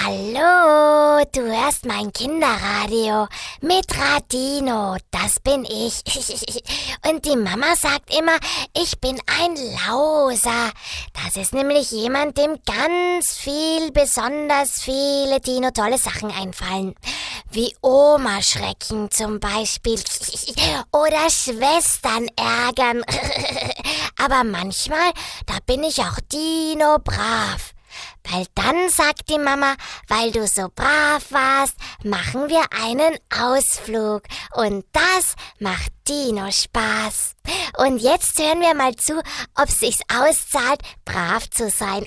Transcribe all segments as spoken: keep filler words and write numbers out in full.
Hallo, du hörst mein Kinderradio mit Radino, das bin ich. Und die Mama sagt immer, ich bin ein Lauser. Das ist nämlich jemand, dem ganz viel, besonders viele Dino tolle Sachen einfallen. Wie Oma-Schrecken zum Beispiel. Oder Schwestern ärgern. Aber manchmal, da bin ich auch Dino brav. Weil dann sagt die Mama, weil du so brav warst, machen wir einen Ausflug. Und das macht Dino Spaß. Und jetzt hören wir mal zu, ob es sich auszahlt, brav zu sein.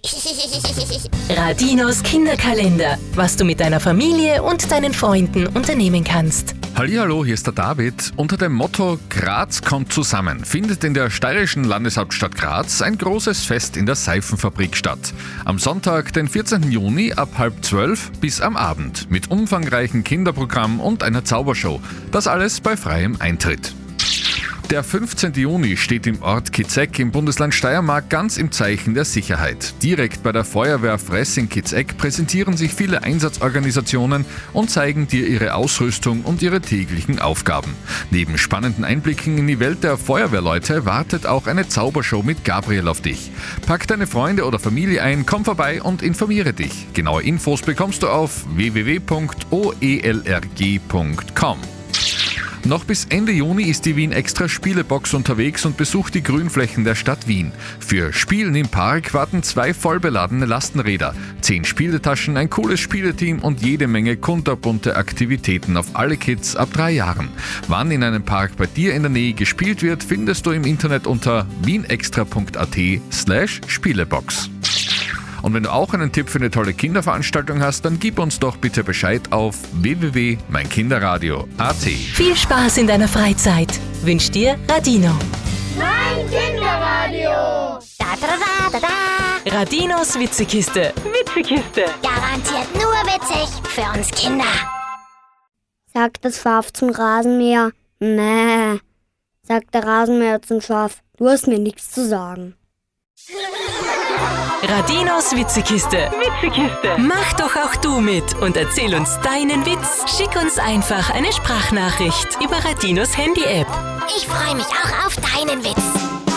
Radinos Kinderkalender, was du mit deiner Familie und deinen Freunden unternehmen kannst. Hallihallo, hier ist der David. Unter dem Motto Graz kommt zusammen findet in der steirischen Landeshauptstadt Graz ein großes Fest in der Seifenfabrik statt. Am Sonntag, den vierzehnten Juni ab halb zwölf bis am Abend mit umfangreichem Kinderprogramm und einer Zaubershow. Das alles bei freiem Eintritt. Der fünfzehnten Juni steht im Ort Kitzek im Bundesland Steiermark ganz im Zeichen der Sicherheit. Direkt bei der Feuerwehr Fress in Kitzek präsentieren sich viele Einsatzorganisationen und zeigen dir ihre Ausrüstung und ihre täglichen Aufgaben. Neben spannenden Einblicken in die Welt der Feuerwehrleute wartet auch eine Zaubershow mit Gabriel auf dich. Pack deine Freunde oder Familie ein, komm vorbei und informiere dich. Genaue Infos bekommst du auf w w w punkt o e l r g punkt com. Noch bis Ende Juni ist die Wien Extra Spielebox unterwegs und besucht die Grünflächen der Stadt Wien. Für Spielen im Park warten zwei vollbeladene Lastenräder, zehn Spieletaschen, ein cooles Spieleteam und jede Menge kunterbunte Aktivitäten auf alle Kids ab drei Jahren. Wann in einem Park bei dir in der Nähe gespielt wird, findest du im Internet unter wienextra punkt a t slash Spielebox. Und wenn du auch einen Tipp für eine tolle Kinderveranstaltung hast, dann gib uns doch bitte Bescheid auf w w w punkt mein kinderradio punkt a t. Viel Spaß in deiner Freizeit wünscht dir Radino. Mein Kinderradio. Da, da, da, da, da. Radinos Witzekiste. Witzekiste. Garantiert nur witzig für uns Kinder. Sagt das Schaf zum Rasenmäher. Mäh. Sagt der Rasenmäher zum Schaf. Du hast mir nichts zu sagen. Radinos Witzekiste. Witzekiste. Mach doch auch du mit und erzähl uns deinen Witz. Schick uns einfach eine Sprachnachricht über Radinos Handy-App. Ich freue mich auch auf deinen Witz.